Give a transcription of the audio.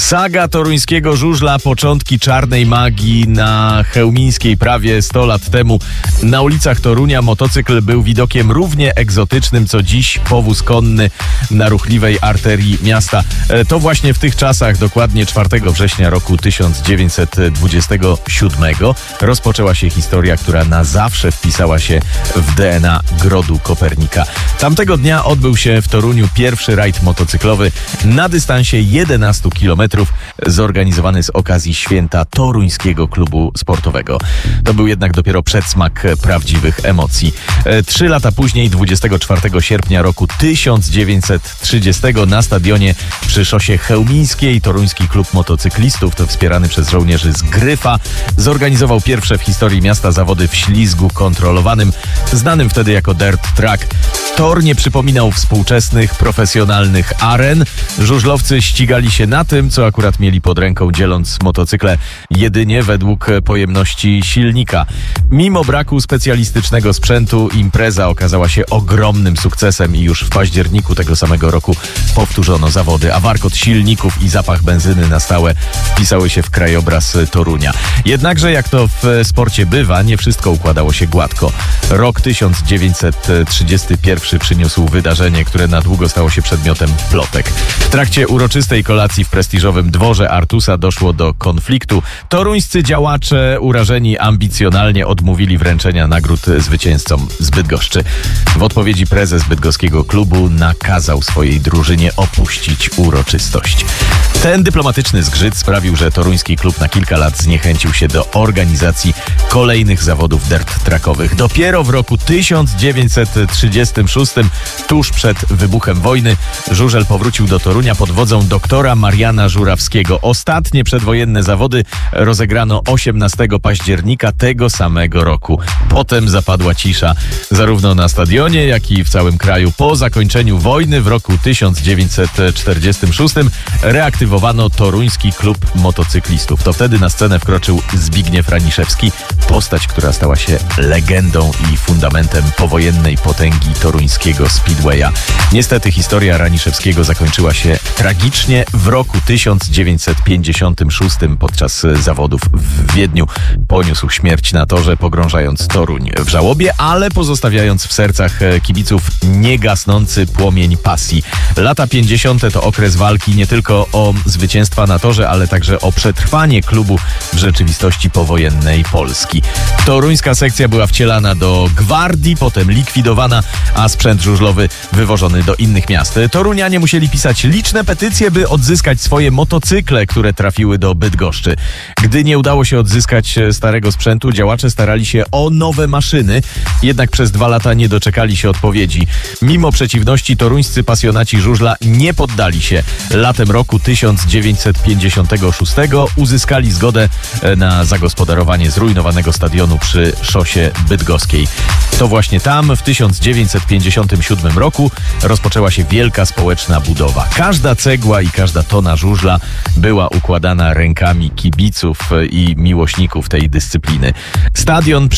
Saga toruńskiego żużla, początki czarnej magii na Chełmińskiej prawie 100 lat temu. Na ulicach Torunia motocykl był widokiem równie egzotycznym, co dziś powóz konny na ruchliwej arterii miasta. To właśnie w tych czasach, dokładnie 4 września roku 1927 rozpoczęła się historia, która na zawsze wpisała się w DNA Grodu Kopernika. Tamtego dnia odbył się w Toruniu pierwszy rajd motocyklowy na dystansie 11 km, zorganizowany z okazji święta Toruńskiego Klubu Sportowego. To był jednak dopiero przedsmak prawdziwych emocji. 3 lata później, 24 sierpnia roku 1930 na stadionie przy szosie chełmińskiej Toruński Klub Motocyklistów, to wspierany przez żołnierzy z Gryfa, zorganizował pierwsze w historii miasta zawody w ślizgu kontrolowanym, znanym wtedy jako dirt track. Tor nie przypominał współczesnych, profesjonalnych aren. Żużlowcy ścigali się na tym, co akurat mieli pod ręką, dzieląc motocykle jedynie według pojemności silnika. Mimo braku specjalistycznego sprzętu impreza okazała się ogromnym sukcesem i już w październiku tego samego roku powtórzono zawody, a warkot silników i zapach benzyny na stałe wpisały się w krajobraz Torunia. Jednakże, jak to w sporcie bywa, nie wszystko układało się gładko. Rok 1931 przyniósł wydarzenie, które na długo stało się przedmiotem plotek. W trakcie uroczystej kolacji w prestiżowym dworze Artusa doszło do konfliktu. Toruńscy działacze, urażeni ambicjonalnie, odmówili wręczenia nagród zwycięzcom z Bydgoszczy. W odpowiedzi prezes bydgoskiego klubu nakazał swojej drużynie opuścić uroczystość. Ten dyplomatyczny zgrzyt sprawił, że toruński klub na kilka lat zniechęcił się do organizacji kolejnych zawodów dirt trackowych. Dopiero w roku 1936, tuż przed wybuchem wojny, żużel powrócił do Torunia pod wodzą doktora Mariana Żurawskiego. Ostatnie przedwojenne zawody rozegrano 18 października tego samego roku. Potem zapadła cisza, zarówno na stadionie, jak i w całym kraju. Po zakończeniu wojny w roku 1946 reaktywowano Toruński Klub Motocyklistów. To wtedy na scenę wkroczył Zbigniew Raniszewski, postać, która stała się legendą i fundamentem powojennej potęgi toruńskiego speedwaya. Niestety historia Raniszewskiego zakończyła się tragicznie w roku 1956 podczas zawodów w Wiedniu. Poniósł śmierć na torze, pogrążając Toruń w żałobie, ale pozostawiając w sercach kibiców niegasnący płomień pasji. Lata 50. to okres walki nie tylko o zwycięstwa na torze, ale także o przetrwanie klubu w rzeczywistości powojennej Polski. Toruńska sekcja była wcielana do gwardii, potem likwidowana, a sprzęt żużlowy wywożony do innych miast. Torunianie musieli pisać liczne petycje, by odzyskać swoje motocykle, które trafiły do Bydgoszczy. Gdy nie udało się odzyskać starego sprzętu, działacze starali się o nowe maszyny, jednak przez 2 lata nie doczekali się odpowiedzi. Mimo przeciwności toruńscy pasjonaci żużla nie poddali się. Latem roku 1956 uzyskali zgodę na zagospodarowanie zrujnowanego stadionu przy szosie bydgoskiej. To właśnie tam w 1957 roku rozpoczęła się wielka społeczna budowa. Każda cegła i każda tona żużla była układana rękami kibiców i miłośników tej dyscypliny. Stadion